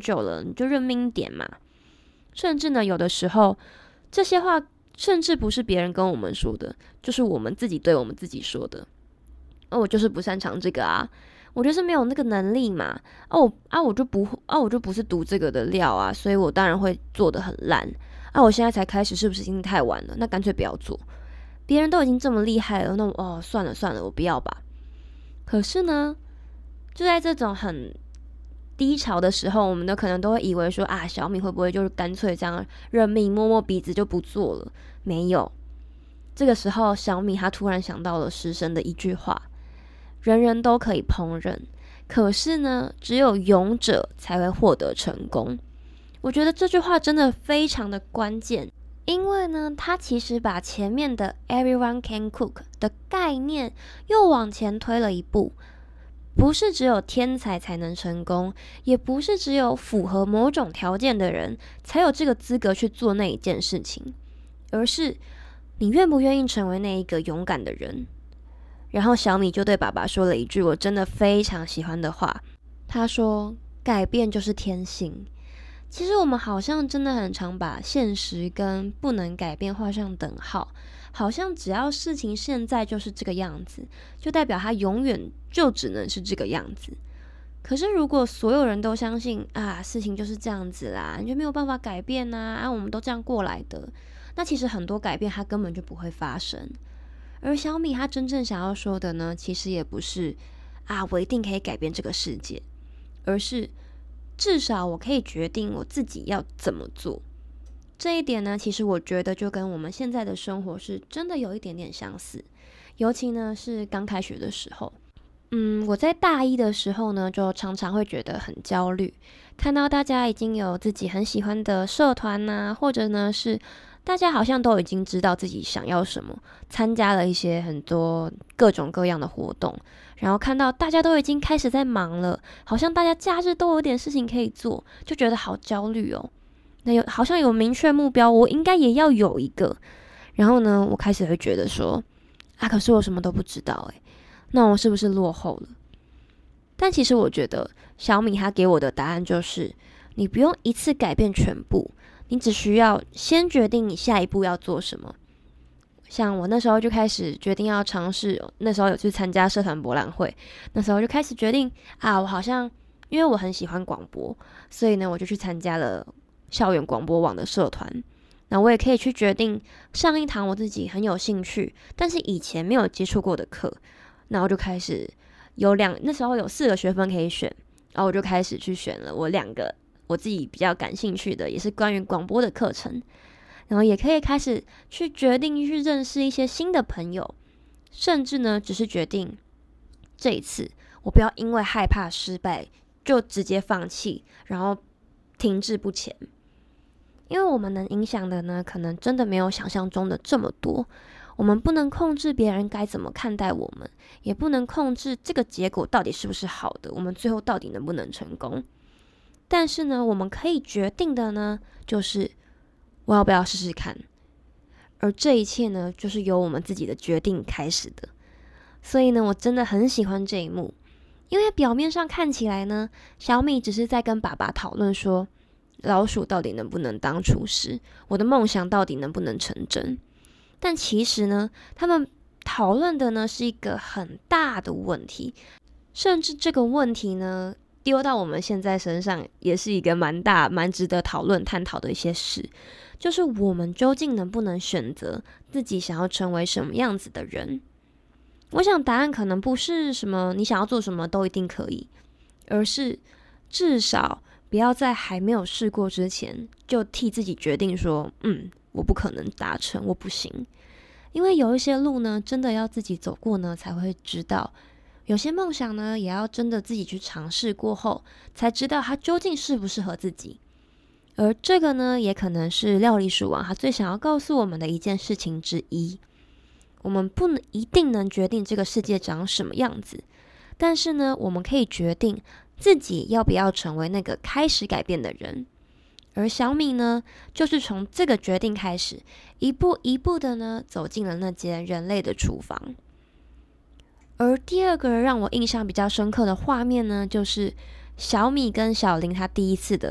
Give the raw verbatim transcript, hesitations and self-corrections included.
久了，你就认命一点嘛。甚至呢，有的时候这些话甚至不是别人跟我们说的，就是我们自己对我们自己说的。哦，我就是不擅长这个啊，我就是没有那个能力嘛。哦啊，我就不啊，我就不是读这个的料啊，所以我当然会做得很烂啊。我现在才开始，是不是已经太晚了？那干脆不要做。别人都已经这么厉害了，那我哦算了算了，我不要吧。可是呢，就在这种很低潮的时候，我们都可能都会以为说啊，小米会不会就是干脆这样认命，摸摸鼻子就不做了？没有。这个时候，小米他突然想到了师生的一句话：人人都可以烹饪，可是呢，只有勇者才会获得成功。我觉得这句话真的非常的关键，因为呢，他其实把前面的 everyone can cook 的概念又往前推了一步。不是只有天才才能成功，也不是只有符合某种条件的人才有这个资格去做那一件事情，而是你愿不愿意成为那一个勇敢的人。然后小米就对爸爸说了一句我真的非常喜欢的话，他说改变就是天性。其实我们好像真的很常把现实跟不能改变画上等号，好像只要事情现在就是这个样子，就代表它永远就只能是这个样子。可是如果所有人都相信啊，事情就是这样子啦，你就没有办法改变啊，啊，我们都这样过来的，那其实很多改变它根本就不会发生。而小米他真正想要说的呢，其实也不是啊，我一定可以改变这个世界，而是至少我可以决定我自己要怎么做。这一点呢，其实我觉得就跟我们现在的生活是真的有一点点相似，尤其呢是刚开学的时候。嗯，我在大一的时候呢，就常常会觉得很焦虑，看到大家已经有自己很喜欢的社团啊，或者呢是大家好像都已经知道自己想要什么，参加了一些很多各种各样的活动，然后看到大家都已经开始在忙了，好像大家假日都有点事情可以做，就觉得好焦虑哦。那有好像有明确目标，我应该也要有一个。然后呢，我开始会觉得说，啊，可是我什么都不知道诶，那我是不是落后了？但其实我觉得小米他给我的答案就是，你不用一次改变全部，你只需要先决定你下一步要做什么。像我那时候就开始决定要尝试，那时候有去参加社团博览会，那时候就开始决定啊，我好像因为我很喜欢广播，所以呢我就去参加了校园广播网的社团。那我也可以去决定上一堂我自己很有兴趣，但是以前没有接触过的课，那我就开始有两那时候有四个学分可以选，然后我就开始去选了我两个我自己比较感兴趣的，也是关于广播的课程。然后也可以开始去决定去认识一些新的朋友，甚至呢只是决定这一次我不要因为害怕失败就直接放弃，然后停滞不前。因为我们能影响的呢，可能真的没有想象中的这么多。我们不能控制别人该怎么看待我们，也不能控制这个结果到底是不是好的，我们最后到底能不能成功。但是呢，我们可以决定的呢，就是我要不要试试看。而这一切呢，就是由我们自己的决定开始的。所以呢，我真的很喜欢这一幕，因为表面上看起来呢，小米只是在跟爸爸讨论说，老鼠到底能不能当厨师，我的梦想到底能不能成真。但其实呢，他们讨论的呢是一个很大的问题，甚至这个问题呢丢到我们现在身上也是一个蛮大蛮值得讨论探讨的一些事，就是我们究竟能不能选择自己想要成为什么样子的人。我想答案可能不是什么你想要做什么都一定可以，而是至少不要在还没有试过之前就替自己决定说，嗯，我不可能达成，我不行。因为有一些路呢，真的要自己走过呢，才会知道。有些梦想呢，也要真的自己去尝试过后，才知道它究竟适不适合自己。而这个呢，也可能是料理鼠王他最想要告诉我们的一件事情之一。我们不能一定能决定这个世界长什么样子，但是呢，我们可以决定自己要不要成为那个开始改变的人。而小米呢，就是从这个决定开始，一步一步的呢，走进了那间人类的厨房。而第二个让我印象比较深刻的画面呢，就是小米跟小林他第一次的